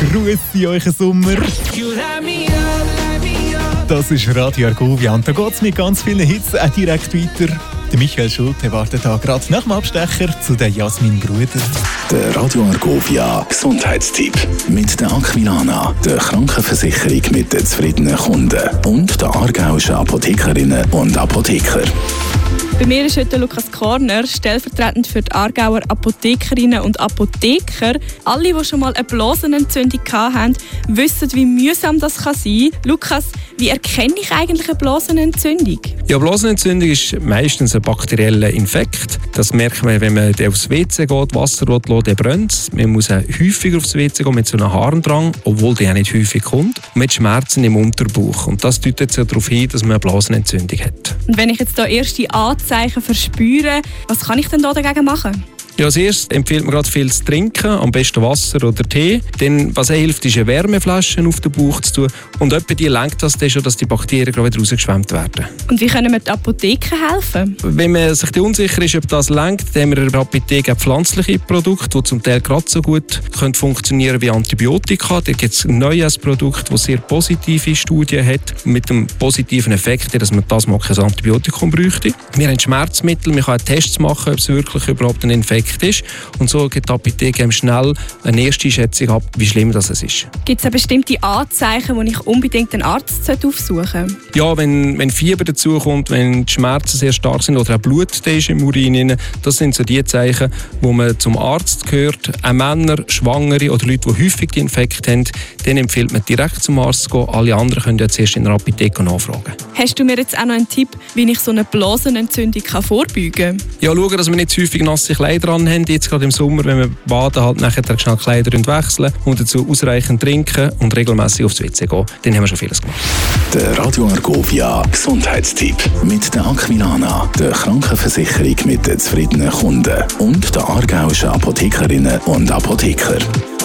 Grüße euch Sommer. Das ist Radio Argovia und da geht es mit ganz vielen Hits auch direkt weiter. Der Michael Schulte wartet da gerade nach dem Abstecher zu den Jasmin Bruder. Der Radio Argovia Gesundheitstipp mit der Aquilana, der Krankenversicherung mit den zufriedenen Kunden und der aargauischen Apothekerinnen und Apotheker. Bei mir ist heute Lukas Korner, stellvertretend für die Aargauer Apothekerinnen und Apotheker. Alle, die schon mal eine Blasenentzündung hatten, wissen, wie mühsam das sein kann. Lukas, wie erkenne ich eigentlich eine Blasenentzündung? Ja, Blasenentzündung ist meistens ein bakterieller Infekt. Das merkt man, wenn man aufs WC geht, Wasser lassen, dann brennt es. Man muss häufiger aufs WC gehen mit so einem Harndrang, obwohl der auch nicht häufig kommt. Und mit Schmerzen im Unterbauch. Und das deutet darauf hin, dass man eine Blasenentzündung hat. Und wenn ich jetzt da erste Anzeichen verspüre, was kann ich denn da dagegen machen? Ja, als erstes empfiehlt man gerade viel zu trinken, am besten Wasser oder Tee. Denn was hilft, ist eine Wärmeflasche auf den Bauch zu tun. Und etwa die lenkt das dann schon, dass die Bakterien gerade wieder rausgeschwemmt werden. Und wie können wir die Apotheke helfen? Wenn man sich unsicher ist, ob das lenkt, dann haben wir in der Apotheke pflanzliche Produkte, die zum Teil gerade so gut funktionieren wie Antibiotika. Da gibt es ein neues Produkt, das sehr positive Studien hat, mit dem positiven Effekt, dass man das mal kein Antibiotikum bräuchte. Wir haben Schmerzmittel, man kann Tests machen, ob es wirklich überhaupt ein Infekt ist. Und so gibt die Apotheke schnell eine erste Schätzung ab, wie schlimm das ist. Gibt es bestimmte Anzeichen, wo ich unbedingt einen Arzt aufsuchen sollte? Ja, wenn Fieber dazukommt, wenn die Schmerzen sehr stark sind oder auch Blut ist im Urin, das sind so die Zeichen, wo man zum Arzt gehört. Auch Männer, Schwangere oder Leute, die häufig die Infekte haben, denen empfiehlt man direkt zum Arzt zu gehen. Alle anderen können ja zuerst in der Apotheke nachfragen. Hast du mir jetzt auch noch einen Tipp, wie ich so eine Blasenentzündung vorbeugen kann? Ja, schauen, dass wir nicht zu häufig nasse Kleider anhaben. Jetzt gerade im Sommer, wenn wir baden, halt nachher schnell Kleider wechseln und dazu ausreichend trinken und regelmäßig aufs WC gehen. Dann haben wir schon vieles gemacht. Der Radio Argovia Gesundheitstipp mit der Aquilana, der Krankenversicherung mit den zufriedenen Kunden und der aargauischen Apothekerinnen und Apotheker.